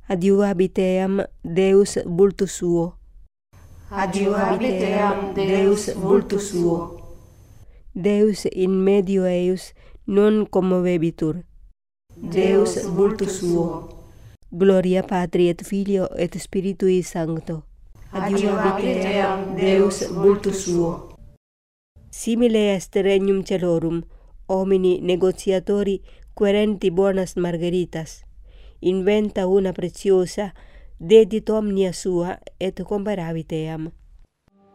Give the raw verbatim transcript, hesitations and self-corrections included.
Adiuvabit eam Deus vultus suo. Adiuvabit eam Deus vultus suo. Deus in medio eius non commovebitur. Deus vultus suo. Gloria Patri et Filio et Spiritui Sancto. Adiuvabit eam Deus vultus suo. Simile est regnum celorum, homini negotiatori querenti bonas margaritas. Inventa una preciosa, dedit omnia sua et comparabit eam.